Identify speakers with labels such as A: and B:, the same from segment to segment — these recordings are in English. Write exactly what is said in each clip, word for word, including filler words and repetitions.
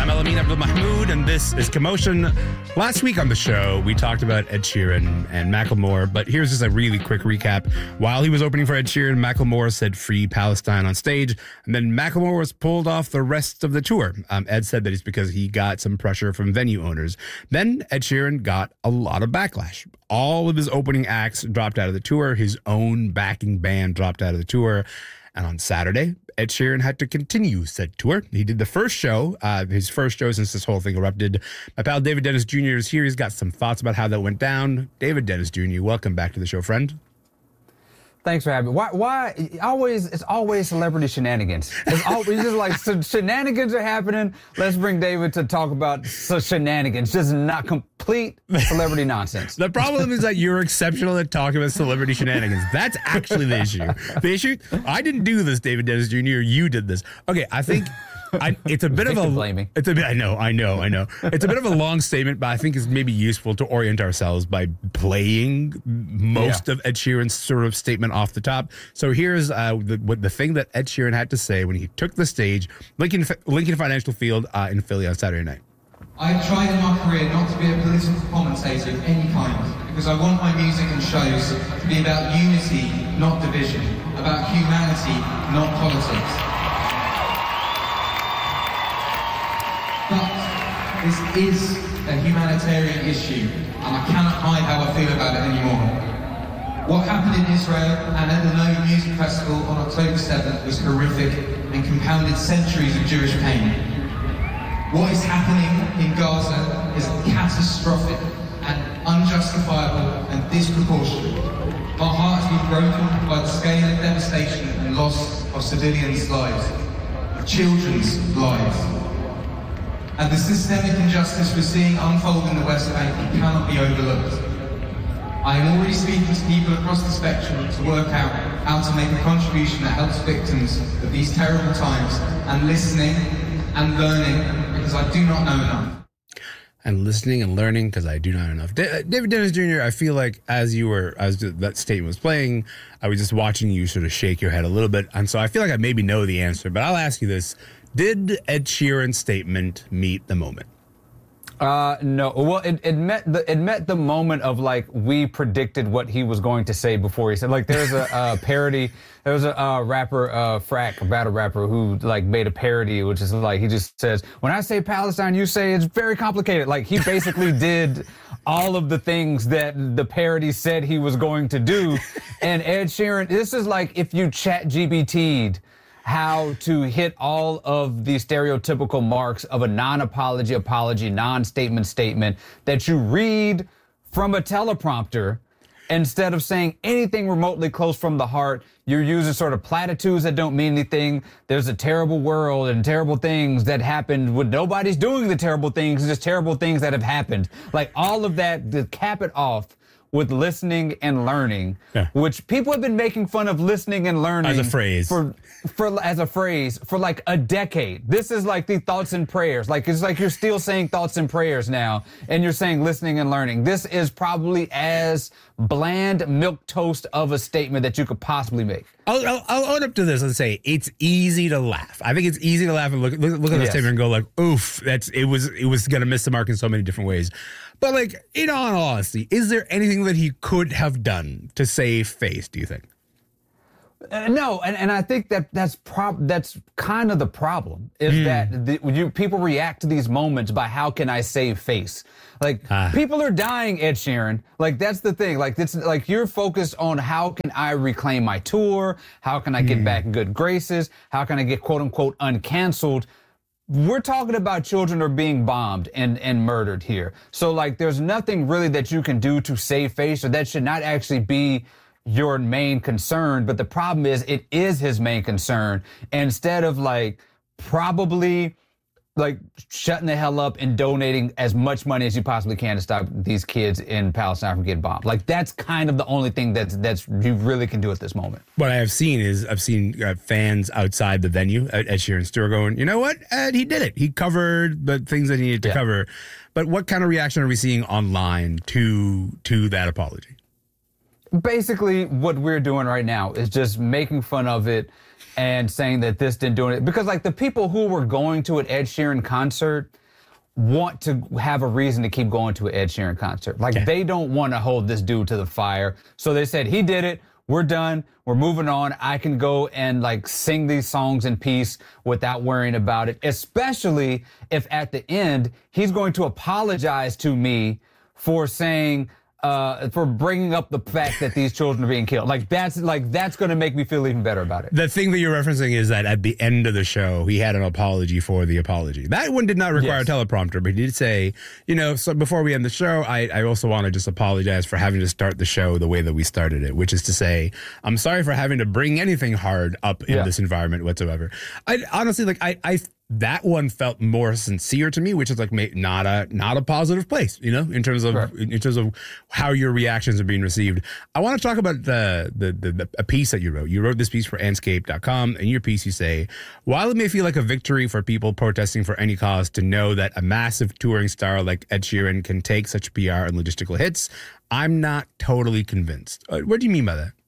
A: I'm Elamin Abdul Mahmoud, and this is Commotion. Last week on the show, we talked about Ed Sheeran and Macklemore, but here's just a really quick recap. While he was opening for Ed Sheeran, Macklemore said "Free Palestine" on stage, and then Macklemore was pulled off the rest of the tour. Um, Ed said that it's because he got some pressure from venue owners. Then Ed Sheeran got a lot of backlash. All of his opening acts dropped out of the tour. His own backing band dropped out of the tour. And on Saturday, Ed Sheeran had to continue said tour. He did the first show, uh, his first show since this whole thing erupted. My pal David Dennis Junior is here. He's got some thoughts about how that went down. David Dennis Junior, welcome back to the show, friend.
B: Thanks for having me. Why? Why? Always, it's always celebrity shenanigans. It's always just like so shenanigans are happening. Let's bring David to talk about so shenanigans. Just not complete celebrity nonsense.
A: The problem is that you're exceptional at talking about celebrity shenanigans. That's actually the issue. The issue, I didn't do this, David Dennis Junior You did this. Okay, I think I, it's a bit of a.
B: Blaming.
A: It's a bit. I know. I know. I know. It's a bit of a long statement, but I think it's maybe useful to orient ourselves by playing most yeah. of Ed Sheeran's sort of statement off the top. So here's uh, the what the thing that Ed Sheeran had to say when he took the stage, Lincoln Lincoln Financial Field uh, in Philly on Saturday night.
C: I've tried in my career not to be a political commentator of any kind because I want my music and shows to be about unity, not division, about humanity, not politics. But this is a humanitarian issue, and I cannot hide how I feel about it anymore. What happened in Israel and at the Nova Music Festival on October seventh was horrific and compounded centuries of Jewish pain. What is happening in Gaza is catastrophic and unjustifiable and disproportionate. My heart has been broken by the scale of devastation and loss of civilians' lives, of children's lives. And the systemic injustice we're seeing unfold in the West Bank cannot be overlooked. I am already speaking to people across the spectrum to work out how to make a contribution that helps victims of these terrible times, and listening and learning because I do not know enough.
A: And listening and learning because I do not know enough. Da- David Dennis Junior, I feel like as you were, as that statement was playing, I was just watching you sort of shake your head a little bit. And so I feel like I maybe know the answer, but I'll ask you this. Did Ed Sheeran's statement meet the moment?
B: Uh, no. Well, it, it met the it met the moment of like we predicted what he was going to say before he said. Like there's a uh, parody. There was a uh, rapper, uh, Frack, a battle rapper, who like made a parody, which is like he just says, "When I say Palestine, you say it's very complicated." Like he basically did all of the things that the parody said he was going to do. And Ed Sheeran, this is like if you chat G B T'd how to hit all of the stereotypical marks of a non-apology, apology, non-statement statement that you read from a teleprompter. Instead of saying anything remotely close from the heart, you're using sort of platitudes that don't mean anything. There's a terrible world and terrible things that happened when nobody's doing the terrible things. It's just terrible things that have happened. Like all of that, to cap it off with listening and learning, yeah. which people have been making fun of listening and learning
A: as a phrase
B: for, for as a phrase for like a decade. This is like the thoughts and prayers. Like it's like you're still saying thoughts and prayers now, and you're saying listening and learning. This is probably as bland milquetoast of a statement that you could possibly make.
A: I'll, I'll, I'll own up to this and say it's easy to laugh. I think it's easy to laugh and look look, look at the yes. statement and go like, "Oof, that's it was it was gonna miss the mark in so many different ways." But like, in all honesty, is there anything that he could have done to save face, do you think?
B: Uh, no, and, and I think that that's prob- that's kind of the problem, is mm. that the, you people react to these moments by how can I save face? Like, ah. people are dying, Ed Sheeran. Like, that's the thing. Like, it's like you're focused on how can I reclaim my tour? How can I get mm. back in good graces? How can I get, quote unquote, uncanceled? We're talking about children are being bombed and, and murdered here. So, like, there's nothing really that you can do to save face, or that should not actually be your main concern. But the problem is it is his main concern. And instead of, like, probably, like, shutting the hell up and donating as much money as you possibly can to stop these kids in Palestine from getting bombed. Like, that's kind of the only thing that's, that's you really can do at this moment.
A: What I have seen is I've seen uh, fans outside the venue at Ed Sheeran's tour going, you know what, Ed, he did it. He covered the things that he needed to yeah. cover. But what kind of reaction are we seeing online to to that apology?
B: Basically, what we're doing right now is just making fun of it and saying that this didn't do it. Because, like, the people who were going to an Ed Sheeran concert want to have a reason to keep going to an Ed Sheeran concert. Like,
A: yeah.
B: they don't want to hold this dude to the fire. So they said, he did it. We're done. We're moving on. I can go and, like, sing these songs in peace without worrying about it, especially if at the end he's going to apologize to me for saying, uh, for bringing up the fact that these children are being killed. Like, that's like that's going to make me feel even better about it.
A: The thing that you're referencing is that at the end of the show, he had an apology for the apology. That one did not require
B: Yes.
A: a teleprompter, but he did say, you know, so before we end the show, I, I also want to just apologize for having to start the show the way that we started it, which is to say, I'm sorry for having to bring anything hard up in
B: Yeah.
A: this environment whatsoever. I honestly, like, I, I, that one felt more sincere to me, which is like ma- not a not a positive place, you know, in terms of
B: Right.
A: in terms of how your reactions are being received. I want to talk about the, the the the a piece that you wrote. You wrote this piece for Anscape dot com. In your piece, you say, while it may feel like a victory for people protesting for any cause to know that a massive touring star like Ed Sheeran can take such P R and logistical hits, I'm not totally convinced. Uh, what do you mean by that?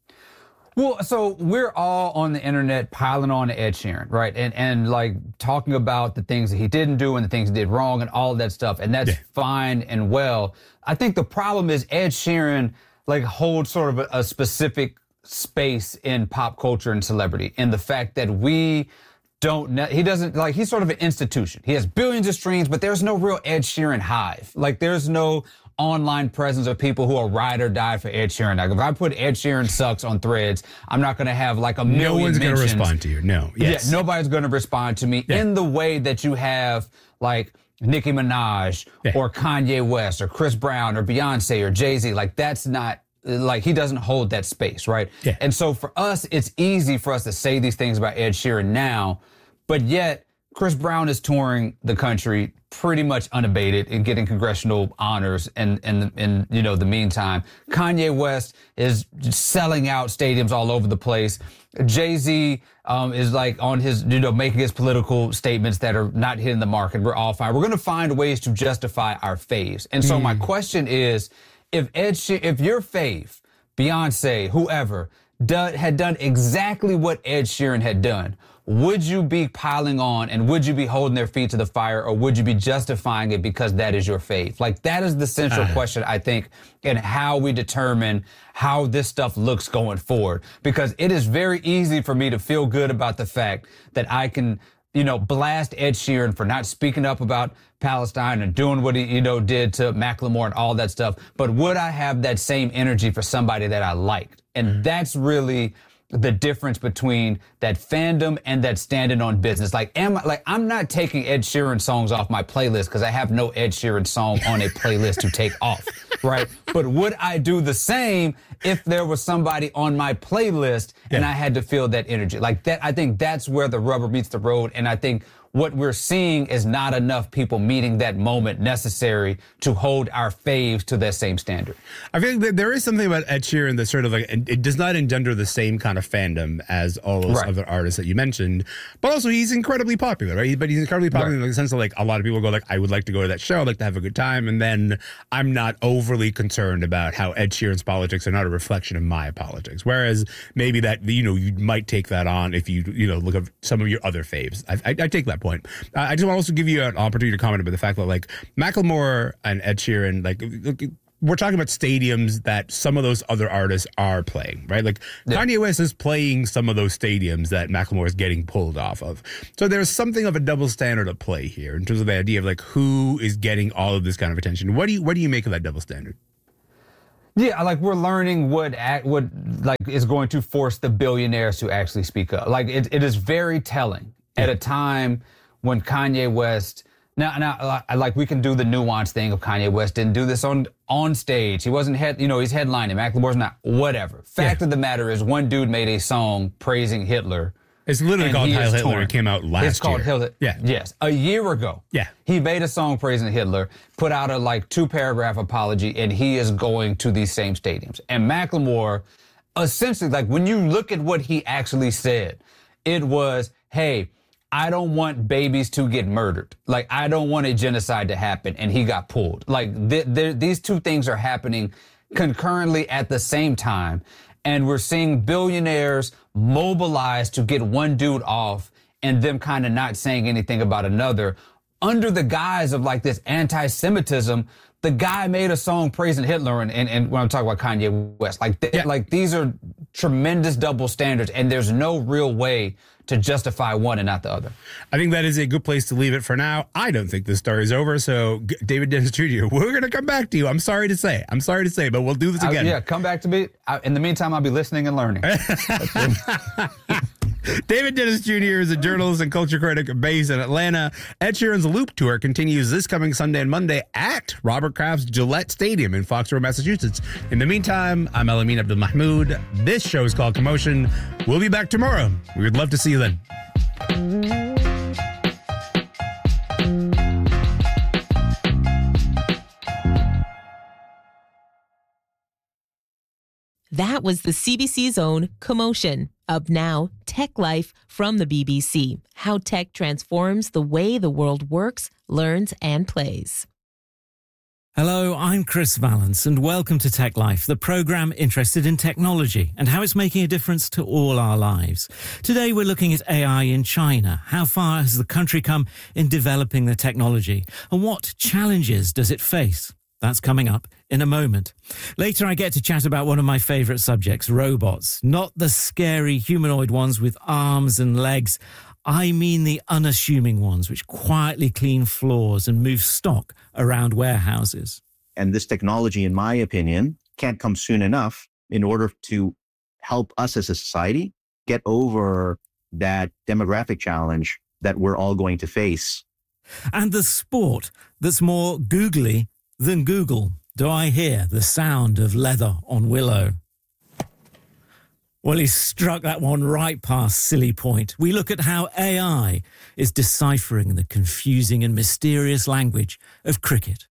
B: Well, so we're all on the internet piling on to Ed Sheeran, right? And and like talking about the things that he didn't do and the things he did wrong and all of that stuff. And that's
A: Yeah.
B: fine and well. I think the problem is Ed Sheeran like holds sort of a, a specific space in pop culture and celebrity, and the fact that we don't know, he doesn't, like, he's sort of an institution. He has billions of streams, but there's no real Ed Sheeran hive. Like, there's no online presence of people who are ride or die for Ed Sheeran. Like, if I put Ed Sheeran sucks on Threads, I'm not going to have like a million
A: No one's going to
B: mentions.
A: respond to you. No. Yes.
B: Yeah, nobody's going to respond to me
A: Yeah.
B: in the way that you have like Nicki Minaj
A: Yeah.
B: or Kanye West or Chris Brown or Beyonce or Jay-Z. Like, that's not, like, he doesn't hold that space, right?
A: Yeah.
B: And so for us, it's easy for us to say these things about Ed Sheeran now, but yet Chris Brown is touring the country pretty much unabated and getting congressional honors and in, in, in, you know, the meantime. Kanye West is selling out stadiums all over the place. Jay-Z um, is like on his, you know, making his political statements that are not hitting the mark, and we're all fine. We're going to find ways to justify our faves. And so my question is, if Ed She- if your fave, Beyonce, whoever, do- had done exactly what Ed Sheeran had done, would you be piling on and would you be holding their feet to the fire, or would you be justifying it because that is your fave? Like, that is the central
A: Uh.
B: question, I think, in how we determine how this stuff looks going forward. Because it is very easy for me to feel good about the fact that I can, you know, blast Ed Sheeran for not speaking up about Palestine and doing what he, you know, did to Macklemore and all that stuff. But would I have that same energy for somebody that I liked? And that's really the difference between that fandom and that standing on business. Like, am I, like, I'm not taking Ed Sheeran songs off my playlist because I have no Ed Sheeran song on a playlist to take off, right? But would I do the same if there was somebody on my playlist and
A: Yeah.
B: I had to feel that energy? Like that, I think that's where the rubber meets the road. And I think what we're seeing is not enough people meeting that moment necessary to hold our faves to that same standard.
A: I feel like there is something about Ed Sheeran that sort of like, it does not engender the same kind of fandom as all those
B: Right.
A: other artists that you mentioned, but also he's incredibly popular, right? But he's incredibly popular
B: Right.
A: in the sense that like a lot of people go like, I would like to go to that show, I'd like to have a good time, and then I'm not overly concerned about how Ed Sheeran's politics are not a reflection of my politics. Whereas maybe that, you know, you might take that on if you, you know, look at some of your other faves. I, I, I take that point. Uh, I just want to also give you an opportunity to comment about the fact that like Macklemore and Ed Sheeran, like, look, we're talking about stadiums that some of those other artists are playing, right? Like
B: Yeah.
A: Kanye West is playing some of those stadiums that Macklemore is getting pulled off of. So there's something of a double standard at play here in terms of the idea of like who is getting all of this kind of attention. What do you what do you make of that double standard?
B: Yeah, like we're learning what act, what like is going to force the billionaires to actually speak up. Like it, it is very telling at a time when Kanye West. Now, now, uh, like we can do the nuance thing of Kanye West didn't do this on on stage. He wasn't head, you know, he's headlining. Macklemore's not. Whatever. Fact
A: Yeah.
B: of the matter is, one dude made a song praising Hitler.
A: It's literally
B: and
A: called
B: he
A: Heil
B: is
A: Hitler.
B: torn.
A: It came out last
B: It's called
A: year.
B: Hitler.
A: Yeah.
B: Yes, a year ago.
A: Yeah.
B: He made a song praising Hitler, put out a like two paragraph apology, and he is going to these same stadiums. And Macklemore, essentially, like when you look at what he actually said, it was, hey, I don't want babies to get murdered. Like, I don't want a genocide to happen. And he got pulled. Like, th- th- these two things are happening concurrently at the same time. And we're seeing billionaires mobilize to get one dude off and them kind of not saying anything about another. Under the guise of like this anti-Semitism, the guy made a song praising Hitler, and, and, and when I'm talking about Kanye West, like, th- yeah. like these are tremendous double standards, and there's no real way to justify one and not the other.
A: I think that is a good place to leave it for now. I don't think this story is over, so G- David Dennis Junior, we're going to come back to you. I'm sorry to say. I'm sorry to say, but we'll do this again.
B: I, yeah, come back to me. I, in the meantime, I'll be listening and learning.
A: David Dennis Junior is a journalist and culture critic based in Atlanta. Ed Sheeran's Loop Tour continues this coming Sunday and Monday at Robert Kraft's Gillette Stadium in Foxborough, Massachusetts. In the meantime, I'm Elamin Abdul Mahmoud. This show is called Commotion. We'll be back tomorrow. We would love to see you then.
D: That was the C B C's own Commotion. Up now, Tech Life from the B B C. How tech transforms the way the world works, learns, and plays.
E: Hello, I'm Chris Valance, and welcome to Tech Life, the program interested in technology and how it's making a difference to all our lives. Today, we're looking at A I in China. How far has the country come in developing the technology, and what challenges does it face? That's coming up in a moment. Later, I get to chat about one of my favourite subjects, robots. Not the scary humanoid ones with arms and legs. I mean the unassuming ones, which quietly clean floors and move stock around warehouses.
F: And this technology, in my opinion, can't come soon enough in order to help us as a society get over that demographic challenge that we're all going to face.
E: And the sport that's more googly than Google. Do I hear the sound of leather on willow? Well, he struck that one right past silly point. We look at how A I is deciphering the confusing and mysterious language of cricket.